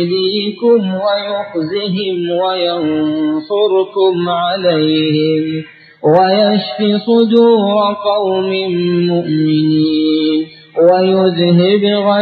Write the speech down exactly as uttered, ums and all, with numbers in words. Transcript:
يهديكم ويخزهم وينصركم عليهم ويشف صدور قوم مؤمنين ويذهب غيظ